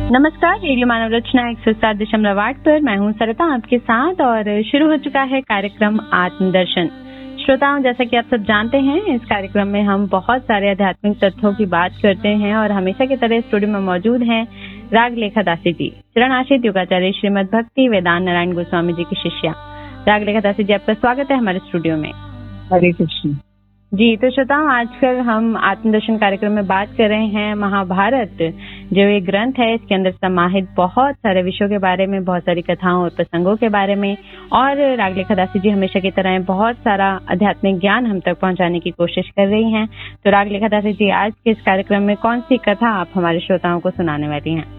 नमस्कार, रेडियो मानव रचना 107.8 पर मैं हूं सरिता आपके साथ और शुरू हो चुका है कार्यक्रम आत्मदर्शन। श्रोताओं, जैसा कि आप सब जानते हैं, इस कार्यक्रम में हम बहुत सारे आध्यात्मिक तथ्यों की बात करते हैं और हमेशा की तरह स्टूडियो में मौजूद हैं रागलेखा दासी जी, चरण आश्रित योगाचार्य श्रीमद् भक्ति वेदांत नारायण गोस्वामी जी की शिष्या। रागलेखा दासी जी, आपका स्वागत है हमारे स्टूडियो में। हरे कृष्ण जी। तो श्रोताओं, आजकल हम आत्मदर्शन कार्यक्रम में बात कर रहे हैं महाभारत, जो एक ग्रंथ है, इसके अंदर समाहित बहुत सारे विषयों के बारे में, बहुत सारी कथाओं और प्रसंगों के बारे में। और रागलेखा दासी जी हमेशा की तरह बहुत सारा आध्यात्मिक ज्ञान हम तक पहुंचाने की कोशिश कर रही हैं। तो रागलेखा दासी जी, आज के इस कार्यक्रम में कौन सी कथा आप हमारे श्रोताओं को सुनाने वाली हैं?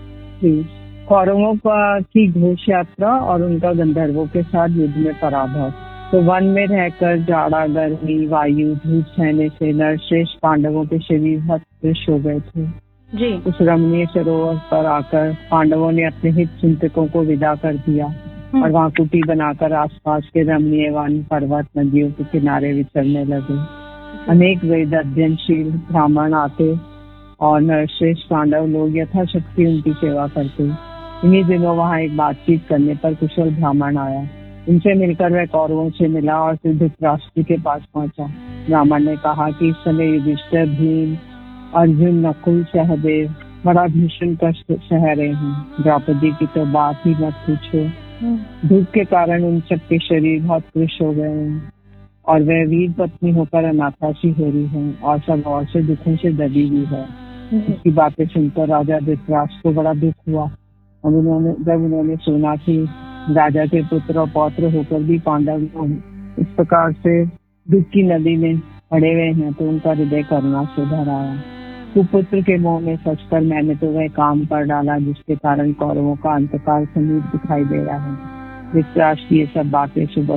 कौरवों की घोष यात्रा और उनका गंधर्वों के साथ युद्ध में पराभव। तो वन में रहकर जाड़ा, गर्मी, वायु, धूप सहने से नरश्रेष्ठ पांडवों के शरीर हतप्रश हो गए थे जी। उस रमणीय सरोवर पर आकर पांडवों ने अपने हित चिंतकों को विदा कर दिया और वहां कुटी बनाकर आसपास के रमणीय वन, पर्वत, नदियों के किनारे विचरने लगे। अनेक वेद अध्ययनशील ब्राह्मण आते और नरश्रेष्ठ पांडव लोग यथाशक्ति उनकी सेवा करते। इन्हीं दिनों वहां एक बातचीत करने पर कुशल ब्राह्मण आया। उनसे मिलकर वह कौरवों से मिला और फिर धृतराष्ट्र के पास पहुंचा। ब्राह्मण ने कहा कि इस समय युधिष्ठिर, भीम, अर्जुन, नकुल, सहदेव बड़ा भीषण कष्ट सह रहे हैं। द्रौपदी की तो बात ही मत पूछो। धूप के कारण उन सबके शरीर बहुत कृश हो गए हैं और वह वीर पत्नी होकर अनाथासी हो रही है और सब और से दुखों से दबी हुई है। इसकी बातें सुनकर राजा धृतराष्ट्र को बड़ा दुख हुआ। जब उन्होंने सुना कि राजा के पुत्र और पौत्र होकर भी पांडव लोग इस प्रकार से दुख की नदी में पड़े हुए हैं, तो उनका हृदय करुणा से भर आया। कुपुत्र के मोह में फंसकर मैंने तो वह काम कर डाला जिसके कारण कौरवों का अंतकाल समीप दिखाई दे रहा है। धृतराष्ट्र ये सब बातें सुबह